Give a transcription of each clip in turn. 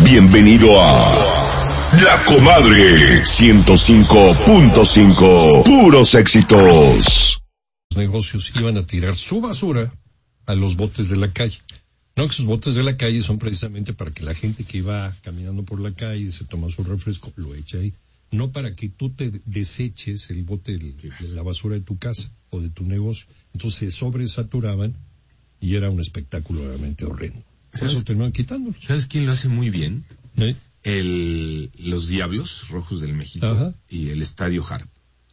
Bienvenido a La Comadre 105.5. Puros éxitos. Los negocios iban a tirar su basura a los botes de la calle. No, que esos botes de la calle son precisamente para que la gente que iba caminando por la calle se toma su refresco, lo eche ahí. No para que tú te deseches el bote de la basura de tu casa o de tu negocio. Entonces se sobresaturaban y era un espectáculo realmente horrendo. Eso terminaron quitándolo. ¿Sabes quién lo hace muy bien? Los Diablos Rojos del México. Ajá. Y el Estadio Hart.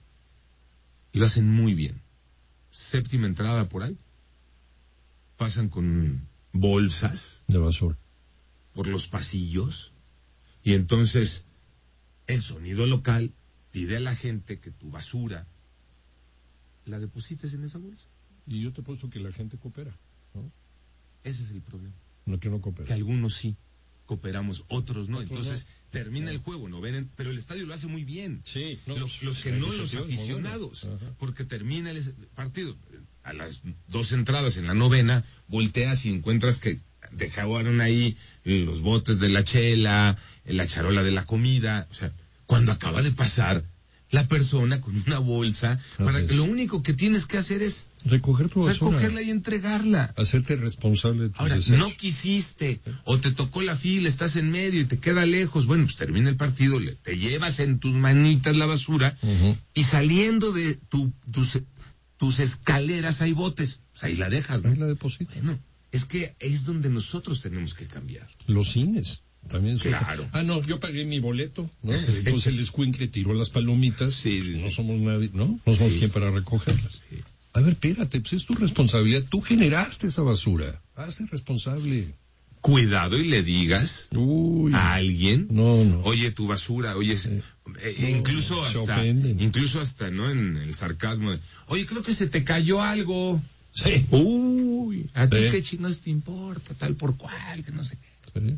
Lo hacen muy bien. Séptima entrada por ahí. Pasan con bolsas de basura por los pasillos. Y entonces el sonido local pide a la gente que tu basura la deposites en esa bolsa. Y yo te apuesto que la gente coopera, ¿no? Ese es el problema. No, que no coopera. Que algunos sí cooperamos, otros no. Entonces termina el juego, ¿no ven? Pero el estadio lo hace muy bien. Sí. No, los que no, los aficionados. Porque termina el partido. A las 2 entradas en la novena, volteas y encuentras que dejaron ahí los botes de la chela, la charola de la comida. O sea, cuando acaba de pasar la persona con una bolsa, para que lo único que tienes que hacer es recoger tu basura, recogerla y entregarla. Hacerte responsable de tus Ahora, desechos. no quisiste, o te tocó la fila, estás en medio y te queda lejos. Bueno, pues termina el partido, te llevas en tus manitas la basura, y saliendo de tus escaleras hay botes. Pues ahí la dejas, ¿no? Ahí la depositas. Bueno, es que es donde nosotros tenemos que cambiar. Los cines. También claro. No, yo pagué mi boleto, ¿no? Entonces el escuincle tiró las palomitas. Sí. No somos nadie, ¿no? No somos quien para recogerlas. Sí. A ver, espérate, pues es tu responsabilidad. Tú generaste esa basura. Hazte responsable. Cuidado y le digas a alguien, no. Oye, tu basura, oye, incluso hasta, ¿no? En el sarcasmo, oye, creo que se te cayó algo. Sí. Uy, a ti qué chingados te importa, tal por cual, que no sé qué. Sí.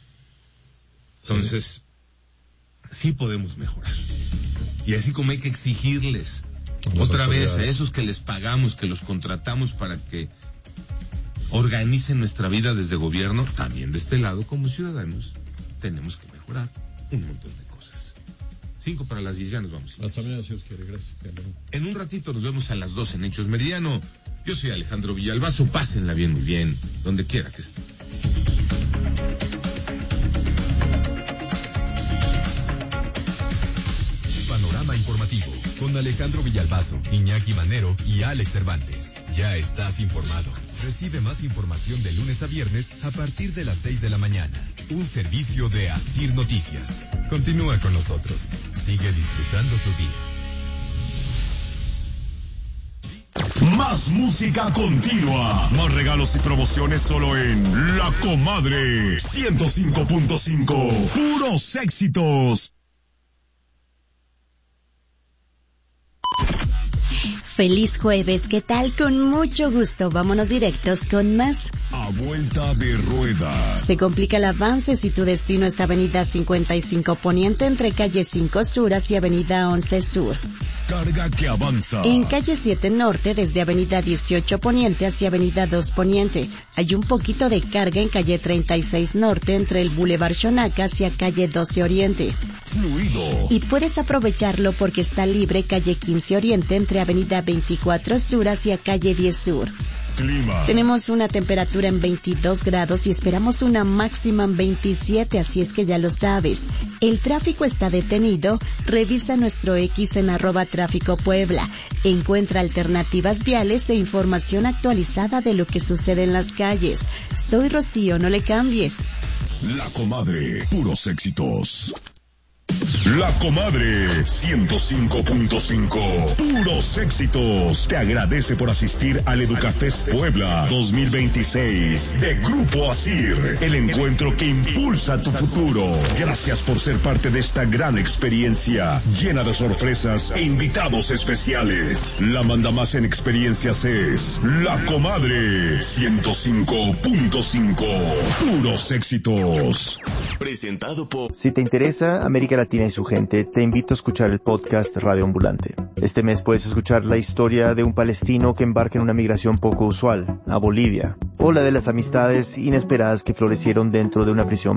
Entonces, sí podemos mejorar. Y así como hay que exigirles otra vez a esos que les pagamos, que los contratamos para que organicen nuestra vida desde gobierno, también de este lado, como ciudadanos, tenemos que mejorar un montón de cosas. 5 para las 10, ya nos vamos. Hasta mañana, si Dios quiere. Gracias. En un ratito nos vemos a las 2 en Hechos Meridiano. Yo soy Alejandro Villalbazo, pásenla bien, muy bien, donde quiera que esté. Informativo con Alejandro Villalbazo, Iñaki Manero y Alex Cervantes. Ya estás informado. Recibe más información de lunes a viernes a partir de las 6 de la mañana. Un servicio de Asir Noticias. Continúa con nosotros. Sigue disfrutando tu día. Más música continua. Más regalos y promociones solo en La Comadre 105.5. Puros éxitos. Feliz jueves, ¿qué tal? Con mucho gusto, vámonos directos con más. A vuelta de rueda. Se complica el avance si tu destino es Avenida 55 Poniente entre calle 5 Sur hacia Avenida 11 Sur. Carga que avanza. En calle 7 Norte desde Avenida 18 Poniente hacia Avenida 2 Poniente. Hay un poquito de carga en calle 36 Norte entre el Boulevard Xonaca hacia calle 12 Oriente. Fluido. Y puedes aprovecharlo porque está libre calle 15 Oriente entre Avenida 24 Sur hacia calle 10 Sur. Clima. Tenemos una temperatura en 22 grados y esperamos una máxima en 27, así es que ya lo sabes. El tráfico está detenido. Revisa nuestro X en @tráfico Puebla. Encuentra alternativas viales e información actualizada de lo que sucede en las calles. Soy Rocío, no le cambies. La Comadre, puros éxitos. La Comadre 105.5. Puros éxitos. Te agradece por asistir al Educafest Puebla 2026 de Grupo Asir, el encuentro que impulsa tu futuro. Gracias por ser parte de esta gran experiencia llena de sorpresas e invitados especiales. La mandamás en experiencias es La Comadre 105.5. Puros éxitos. Presentado por... Si te interesa América Latina y su gente, te invito a escuchar el podcast Radio Ambulante. Este mes puedes escuchar la historia de un palestino que embarca en una migración poco usual, a Bolivia, o la de las amistades inesperadas que florecieron dentro de una prisión